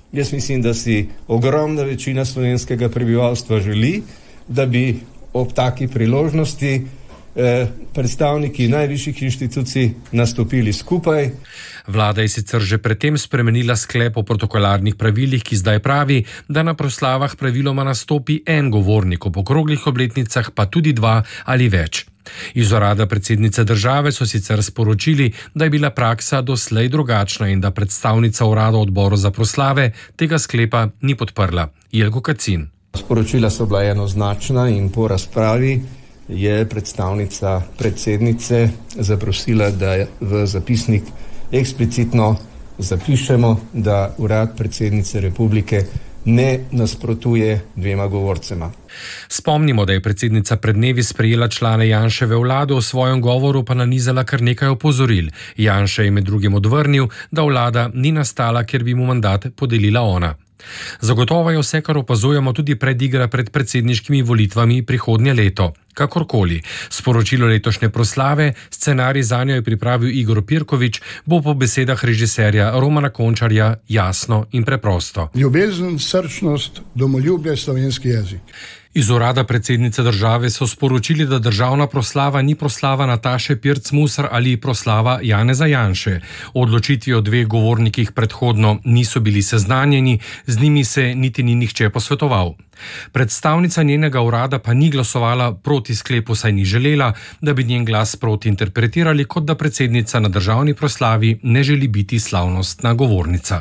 Jaz mislim, da si ogromna večina slovenskega prebivalstva želi, da bi ob taki priložnosti predstavniki najvišjih inštitucij nastopili skupaj. Vlada je sicer že predtem spremenila sklep o protokolarnih pravilih, ki zdaj pravi, da na proslavah praviloma nastopi en govornik, ob okroglih obletnicah pa tudi dva ali več. Iz urada predsednice države so sicer sporočili, da je bila praksa doslej drugačna in da predstavnica urada odboru za proslave tega sklepa ni podprla. Jelko Kacin. Sporočila so bila enoznačna in po razpravi je predstavnica predsednice zaprosila, da v zapisnik eksplicitno zapišemo, da urad predsednice republike ne nasprotuje dvema govorcema. Spomnimo, da je predsednica pred dnevi sprejela člane Janševe vlade, v svojem govoru pa nanizala kar nekaj opozoril. Janša je med drugim odvrnil, da vlada ni nastala, ker bi mu mandat podelila ona. Zagotovo je vse, kar opazujemo, tudi predigra pred predsedniškimi volitvami prihodnje leto. Kakorkoli, sporočilo letošnje proslave, scenarij zanjo je pripravil Igor Pirkovič, bo po besedah režiserja Romana Končarja jasno in preprosto. Ljubezen, srčnost, domoljubje, slovenski jezik. Iz urada predsednice države so sporočili, da državna proslava ni proslava Nataše Pirc Musar ali proslava Janeza Janše. O odločitvi o dveh govornikih predhodno niso bili seznanjeni, z njimi se niti ni nihče posvetoval. Predstavnica njenega urada pa ni glasovala proti sklepu, saj ni želela, da bi njen glas proti interpretirali, kot da predsednica na državni proslavi ne želi biti slavnostna govornica.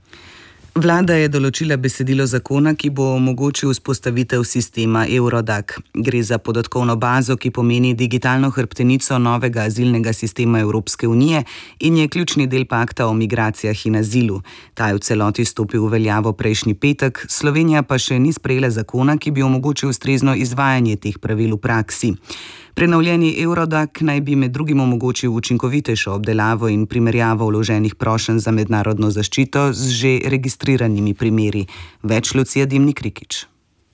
Vlada je določila besedilo zakona, ki bo omogočil vzpostavitev sistema Eurodac. Gre za podatkovno bazo, ki pomeni digitalno hrbtenico novega azilnega sistema Evropske unije in je ključni del pakta o migracijah in azilu. Ta je v celoti stopil v veljavo prejšnji petek, Slovenija pa še ni sprejela zakona, ki bi omogočil ustrezno izvajanje teh pravil v praksi. Prenovljeni Eurodac naj bi med drugim omogočil učinkovitejšo obdelavo in primerjavo vloženih prošenj za mednarodno zaščito z že registriranimi primeri. Več Lucija Dimnik-Rikič.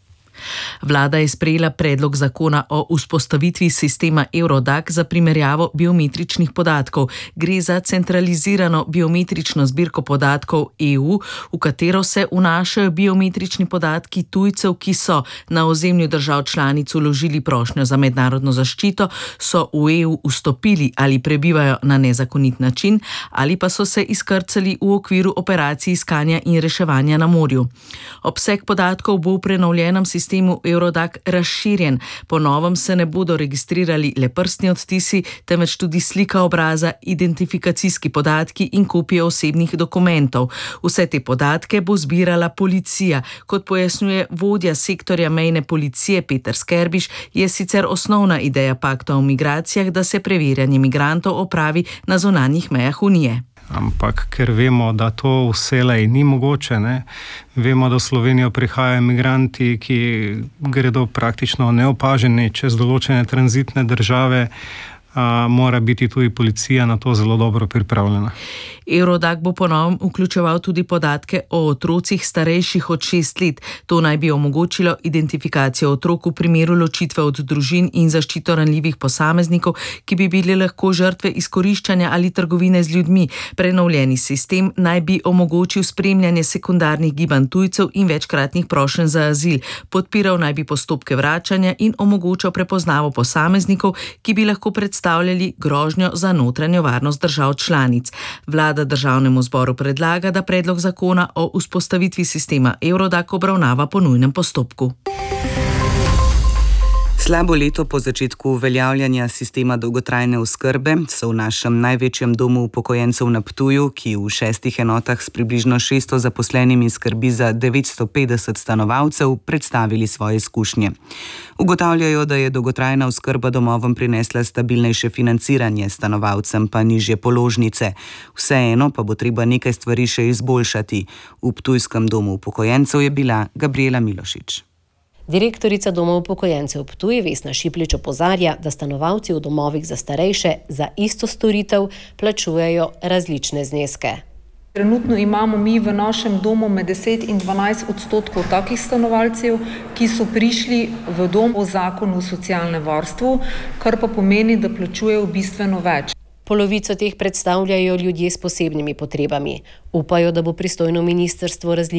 Vlada je sprejela predlog zakona o vzpostavitvi sistema Eurodac za primerjavo biometričnih podatkov. Gre za centralizirano biometrično zbirko podatkov EU, v katero se vnašajo biometrični podatki tujcev, ki so na ozemlju držav članic vložili prošnjo za mednarodno zaščito, so v EU vstopili ali prebivajo na nezakonit način ali pa so se izkrcali v okviru operacij iskanja in reševanja na morju. Obseg podatkov bo v prenovljenem sistemu Eurodac razširjen. Po novem se ne bodo registrirali le prstni odtisi, temveč tudi slika obraza, identifikacijski podatki in kopije osebnih dokumentov. Vse te podatke bo zbirala policija. Kot pojasnjuje vodja sektorja mejne policije Peter Skerbiš, je sicer osnovna ideja pakta o migracijah, da se preverjanje migrantov opravi na zunanjih mejah Unije. Ampak ker vemo, da to vselej ni mogoče, vemo, da v Slovenijo prihajajo migranti, ki gredo praktično neopaženi čez določene tranzitne države, mora biti tudi policija na to zelo dobro pripravljena. Eurodac bo ponovno vključeval tudi podatke o otrocih starejših od 6 let. To naj bi omogočilo identifikacijo otrok v primeru ločitve od družin in zaščito ranljivih posameznikov, ki bi bili lahko žrtve izkoriščanja ali trgovine z ljudmi. Prenovljeni sistem naj bi omogočil spremljanje sekundarnih gibanj tujcev in večkratnih prošenj za azil. Podpiral naj bi postopke vračanja in omogočal prepoznavo posameznikov, ki bi lahko predstavljali grožnjo za notranjo varnost držav članic. Vlada državnemu zboru predlaga, da predlog zakona o vzpostavitvi sistema Eurodac obravnava po nujnem postopku. Slabo leto po začetku uveljavljanja sistema dolgotrajne oskrbe so v našem največjem domu upokojencev na Ptuju, ki v 6 enotah s približno 600 zaposlenimi skrbi za 950 stanovalcev, predstavili svoje izkušnje. Ugotavljajo, da je dolgotrajna oskrba domovom prinesla stabilnejše financiranje, stanovalcem pa nižje položnice. Vseeno pa bo treba nekaj stvari še izboljšati. V ptujskem domu upokojencev je bila Gabriela Milošič. Direktorica Doma upokojencev Ptuj Vesna Šiplič opozarja, da stanovalci v domovih za starejše za isto storitev plačujejo različne zneske. Trenutno imamo mi v našem domu med 10 in 12% takih stanovalcev, ki so prišli v dom po zakonu o socialnem varstvu, kar pa pomeni, da plačujejo bistveno več. Polovico teh predstavljajo ljudje s posebnimi potrebami. Upajo, da bo pristojno ministrstvo